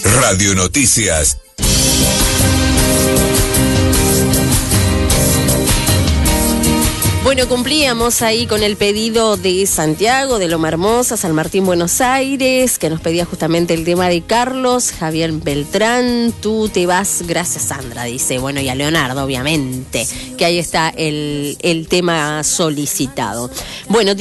Radio Noticias. Bueno, cumplíamos ahí con el pedido de Santiago, de Loma Hermosa, San Martín, Buenos Aires, que nos pedía justamente el tema de Carlos Javier Beltrán. Tú te vas, gracias Sandra, dice. Bueno, y a Leonardo, obviamente, que ahí está el tema solicitado. Bueno,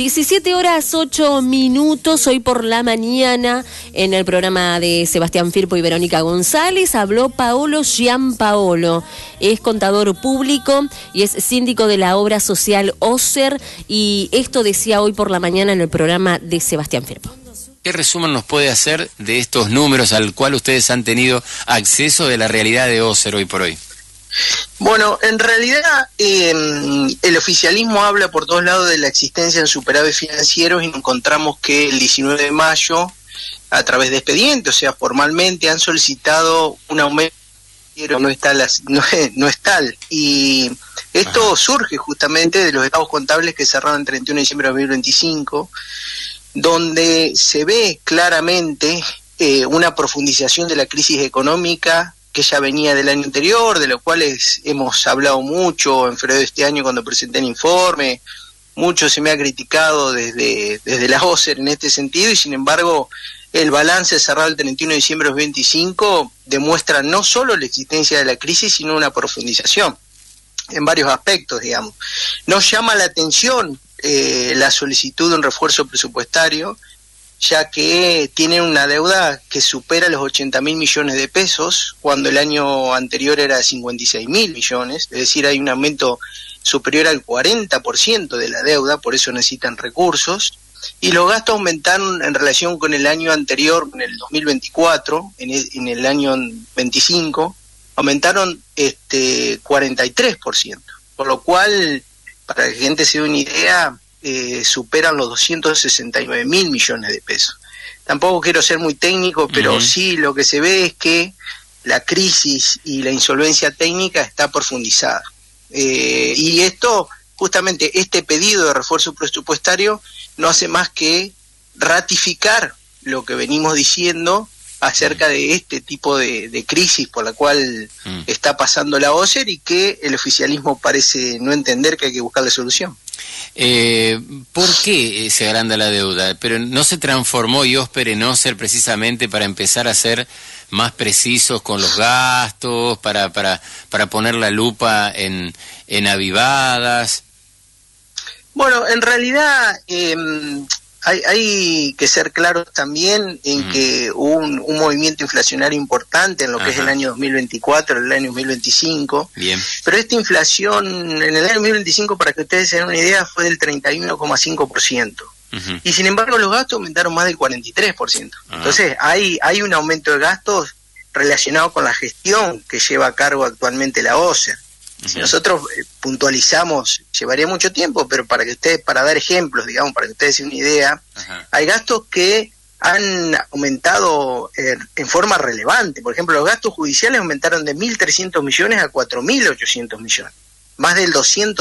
17:08, hoy por la mañana, en el programa de Sebastián Firpo y Verónica González, habló Paolo Giampaolo. Es contador público y es síndico de la obra social OSER, y esto decía hoy por la mañana en el programa de Sebastián Firpo. ¿Qué resumen nos puede hacer de estos números al cual ustedes han tenido acceso de la realidad de OSER hoy por hoy? Bueno, en realidad el oficialismo habla por todos lados de la existencia de superávit financieros, y encontramos que el 19 de mayo, a través de expediente, o sea, formalmente han solicitado un aumento, pero no es tal. Y esto surge justamente de los estados contables que cerraron el 31 de diciembre de 2025, donde se ve claramente una profundización de la crisis económica que ya venía del año anterior, de lo cual hemos hablado mucho en febrero de este año cuando presenté el informe. Mucho se me ha criticado desde la OSER en este sentido, y sin embargo el balance cerrado el 31 de diciembre de 2025 demuestra no solo la existencia de la crisis, sino una profundización en varios aspectos, digamos. Nos llama la atención la solicitud de un refuerzo presupuestario, ya que tienen una deuda que supera los 80.000 millones de pesos, cuando el año anterior era de 56.000 millones, es decir, hay un aumento superior al 40% de la deuda, por eso necesitan recursos. Y los gastos aumentaron en relación con el año anterior, en el 2024, en el año 25, aumentaron 43%, por lo cual, para que la gente se dé una idea, superan los 269.000 millones de pesos. Tampoco quiero ser muy técnico, pero sí lo que se ve es que la crisis y la insolvencia técnica está profundizada. Y esto, justamente este pedido de refuerzo presupuestario, no hace más que ratificar lo que venimos diciendo acerca de este tipo de crisis por la cual está pasando la OSER, y que el oficialismo parece no entender que hay que buscarle solución. ¿Por qué se agranda la deuda? Pero no se transformó IOSPER en OSER precisamente para empezar a ser más precisos con los gastos, para poner la lupa en avivadas. Bueno, en realidad hay que ser claros también en que hubo un movimiento inflacionario importante en lo que es el año 2024, el año 2025. Bien. Pero esta inflación en el año 2025, para que ustedes se den una idea, fue del 31,5%. Y sin embargo los gastos aumentaron más del 43%. Entonces hay un aumento de gastos relacionado con la gestión que lleva a cargo actualmente la OSER. Si nosotros puntualizamos, llevaría mucho tiempo, pero para dar ejemplos, digamos, para que ustedes se den una idea, hay gastos que han aumentado en forma relevante. Por ejemplo, los gastos judiciales aumentaron de 1.300 millones a 4.800 millones, más del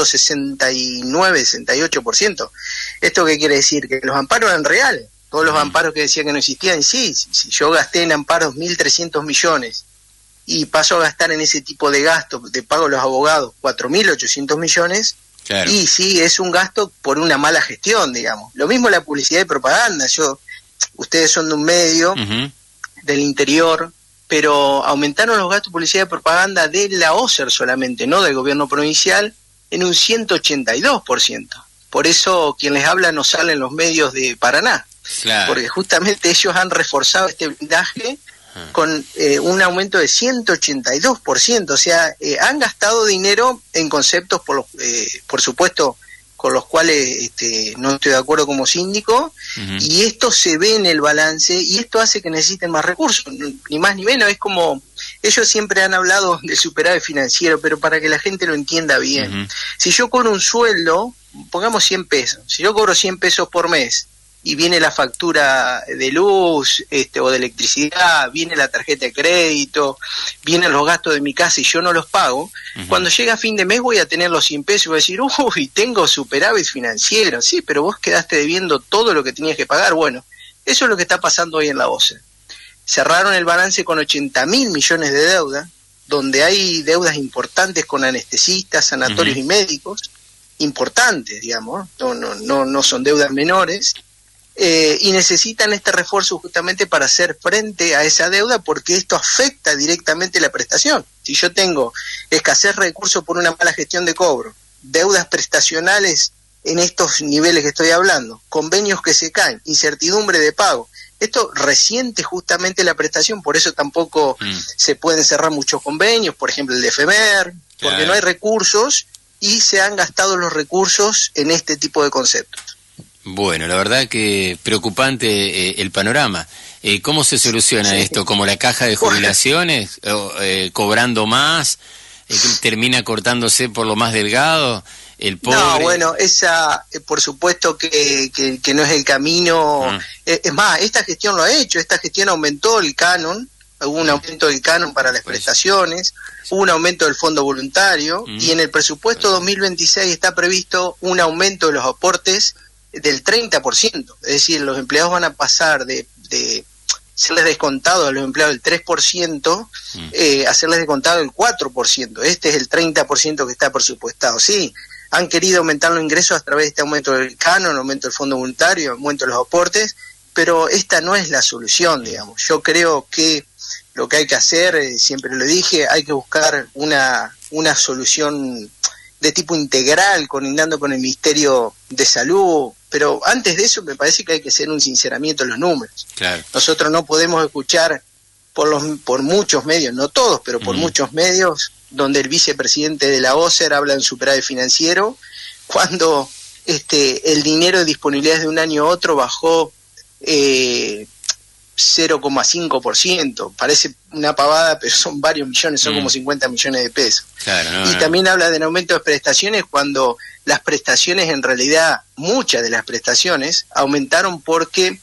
269-68%. ¿Esto qué quiere decir? Que los amparos eran reales. Todos los amparos que decían que no existían, sí, si yo gasté en amparos 1.300 millones y paso a gastar en ese tipo de gastos, de pago a los abogados 4.800 millones, claro. Y sí, es un gasto por una mala gestión, digamos. Lo mismo la publicidad y propaganda. Ustedes son de un medio del interior, pero aumentaron los gastos de publicidad y propaganda de la OSER solamente, no del gobierno provincial, en un 182%. Por eso quien les habla no sale en los medios de Paraná, claro. Porque justamente ellos han reforzado este blindaje con un aumento de 182%, o sea, han gastado dinero en conceptos, por supuesto, con los cuales no estoy de acuerdo como síndico, y esto se ve en el balance, y esto hace que necesiten más recursos, ni más ni menos. Es como, ellos siempre han hablado del superávit financiero, pero para que la gente lo entienda bien, si yo cobro un sueldo, pongamos 100 pesos, si yo cobro 100 pesos por mes, y viene la factura de luz o de electricidad, viene la tarjeta de crédito, vienen los gastos de mi casa y yo no los pago, cuando llega fin de mes voy a tener los 100 pesos y voy a decir, uy, tengo superávit financiero. Sí, pero vos quedaste debiendo todo lo que tenías que pagar. Bueno, eso es lo que está pasando hoy en la OSER. cerraron el balance con 80.000 millones de deuda, donde hay deudas importantes con anestesistas, sanatorios y médicos, importantes, digamos, no son deudas menores, y necesitan este refuerzo justamente para hacer frente a esa deuda, porque esto afecta directamente la prestación. Si yo tengo escasez de recursos por una mala gestión de cobro, deudas prestacionales en estos niveles que estoy hablando, convenios que se caen, incertidumbre de pago, esto resiente justamente la prestación, por eso tampoco se pueden cerrar muchos convenios, por ejemplo el de FEMER, porque no hay recursos y se han gastado los recursos en este tipo de conceptos. Bueno, la verdad que preocupante el panorama. ¿Cómo se soluciona esto? ¿Como la caja de jubilaciones? ¿Cobrando más? ¿Termina cortándose por lo más delgado? El pobre... No, bueno, esa por supuesto que no es el camino. Es más, esta gestión lo ha hecho, esta gestión aumentó el canon, hubo un aumento del canon para las prestaciones, hubo un aumento del fondo voluntario, y en el presupuesto 2026 está previsto un aumento de los aportes del 30%, es decir, los empleados van a pasar de hacerles descontado a los empleados el 3%, hacerles descontado el 4%, este es el 30% que está presupuestado, sí. Han querido aumentar los ingresos a través de este aumento del canon, aumento del fondo voluntario, aumento de los aportes, pero esta no es la solución, digamos. Yo creo que lo que hay que hacer, siempre lo dije, hay que buscar una solución de tipo integral, coordinando con el Ministerio de Salud, pero antes de eso me parece que hay que hacer un sinceramiento de los números. Claro. Nosotros no podemos escuchar por muchos medios, no todos, pero por muchos medios, donde el vicepresidente de la OCER habla en superávit financiero, cuando el dinero de disponibilidades de un año a otro bajó 0,5%. Parece una pavada, pero son varios millones, son como 50 millones de pesos. Claro, y también habla del aumento de prestaciones, cuando las prestaciones, en realidad, muchas de las prestaciones, aumentaron porque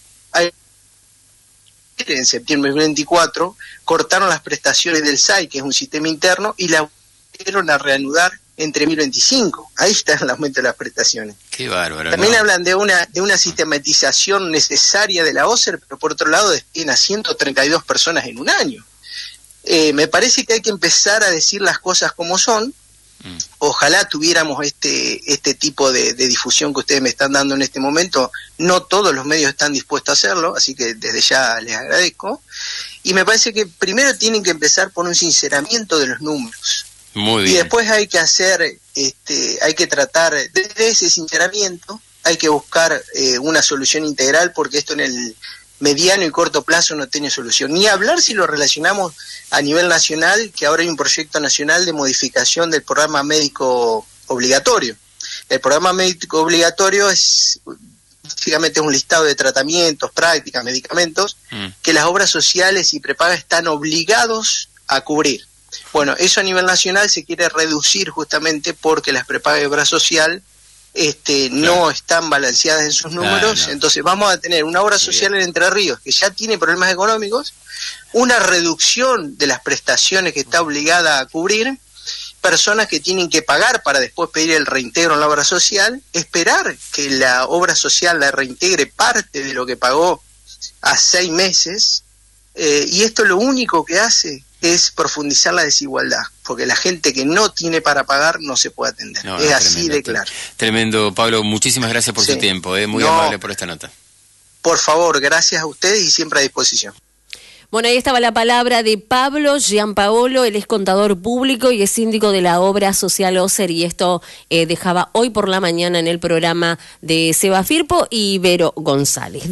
en septiembre del 24 cortaron las prestaciones del SAI, que es un sistema interno, y la volvieron a reanudar entre 2025. Ahí está el aumento de las prestaciones. Qué bárbaro. También hablan de una sistematización necesaria de la OCER, pero por otro lado destinan a 132 personas en un año. Me parece que hay que empezar a decir las cosas como son. Ojalá tuviéramos este tipo de difusión que ustedes me están dando en este momento. No todos los medios están dispuestos a hacerlo, así que desde ya les agradezco. Y me parece que primero tienen que empezar por un sinceramiento de los números. Muy bien. Y después hay que hacer, hay que tratar, desde ese sinceramiento, hay que buscar una solución integral, porque esto en el mediano y corto plazo no tiene solución. Ni hablar si lo relacionamos a nivel nacional, que ahora hay un proyecto nacional de modificación del programa médico obligatorio. El programa médico obligatorio es básicamente un listado de tratamientos, prácticas, medicamentos, que las obras sociales y prepagas están obligados a cubrir. Bueno, eso a nivel nacional se quiere reducir justamente porque las prepagas de obra social no están balanceadas en sus números. Entonces vamos a tener una obra social en Entre Ríos que ya tiene problemas económicos, una reducción de las prestaciones que está obligada a cubrir, personas que tienen que pagar para después pedir el reintegro en la obra social, esperar que la obra social la reintegre parte de lo que pagó a 6 meses, y esto lo único que hace es profundizar la desigualdad, porque la gente que no tiene para pagar no se puede atender. Es así de claro. Tremendo, Pablo, muchísimas gracias por su tiempo, muy amable por esta nota. Por favor, gracias a ustedes y siempre a disposición. Bueno, ahí estaba la palabra de Pablo Gianpaolo, él es contador público y es síndico de la obra social OCER, y esto dejaba hoy por la mañana en el programa de Seba Firpo y Vero González.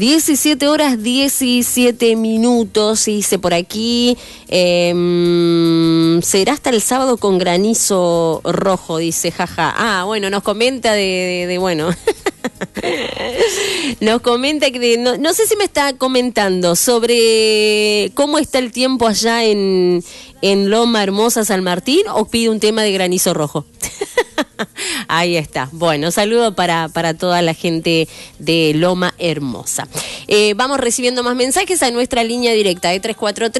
17:17, dice por aquí, será hasta el sábado con granizo rojo, dice, jaja. Bueno, nos comenta de bueno... Nos comenta que no sé si me está comentando sobre cómo está el tiempo allá en Loma Hermosa, San Martín, o pide un tema de granizo rojo. Ahí está. Bueno, saludo para toda la gente de Loma Hermosa. Vamos recibiendo más mensajes a nuestra línea directa de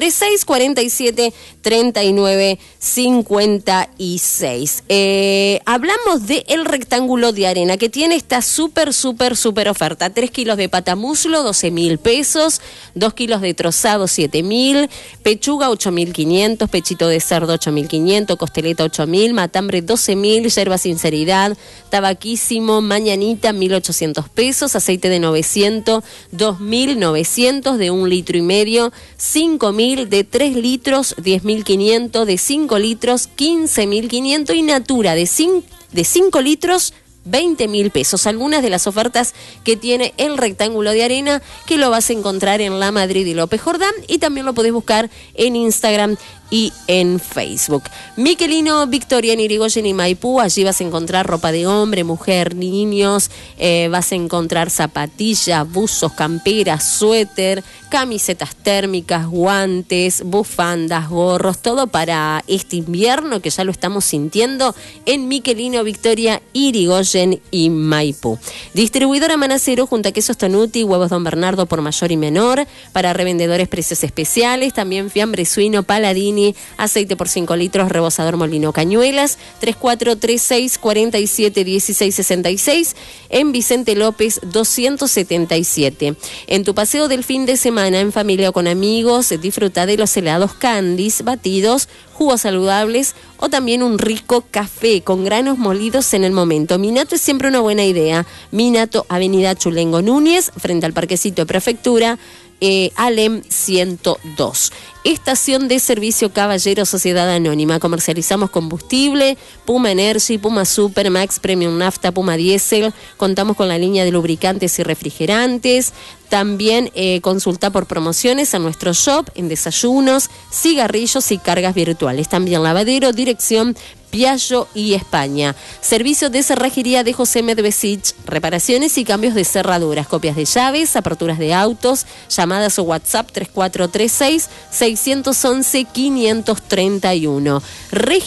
3436-473956. Hablamos de el rectángulo de arena, que tiene esta súper oferta. 3 kilos de patamuslo, 12.000 pesos. 2 kilos de trozado, 7.000. Pechuga, 8.500. Pechito de cerdo, 8.500. Costeleta, 8.000. Matambre, 12.000. Yerba Sinceridad. Tabaquísimo, mañanita, 1.800 pesos. Aceite de 900, 2.900. De 1,5 litros. 5.000. De 3 litros, 10.500. De 5 litros, 15.500. Y Natura, de 5 litros, 20.000 pesos. Algunas de las ofertas que tiene el rectángulo de arena, que lo vas a encontrar en La Madrid y López Jordán, y también lo podés buscar en Instagram y en Facebook. Miquelino Victoria en Irigoyen y Maipú. Allí vas a encontrar ropa de hombre, mujer, niños, vas a encontrar zapatillas, buzos, camperas, suéter, camisetas térmicas, guantes, bufandas, gorros, todo para este invierno que ya lo estamos sintiendo en Miquelino Victoria, Irigoyen y Maipú. Distribuidora Manacero junto a Quesos Tonuti, huevos Don Bernardo por mayor y menor, para revendedores precios especiales, también fiambre suino Paladini, aceite por 5 litros, rebozador Molino Cañuelas. 3436-471666, en Vicente López 277. En tu paseo del fin de semana en familia o con amigos, disfruta de los helados Candies, batidos, jugos saludables o también un rico café con granos molidos en el momento. Minato es siempre una buena idea. Minato, Avenida Chulengo Núñez, frente al Parquecito de Prefectura, Alem 102. Estación de Servicio Caballero Sociedad Anónima. Comercializamos combustible, Puma Energy, Puma Super, Max Premium Nafta, Puma Diesel. Contamos con la línea de lubricantes y refrigerantes. También consulta por promociones a nuestro shop en desayunos, cigarrillos y cargas virtuales. También lavadero, dirección Piaggio y España. Servicio de cerrajería de José Medvesich, reparaciones y cambios de cerraduras, copias de llaves, aperturas de autos, llamadas o WhatsApp 3436-611-531.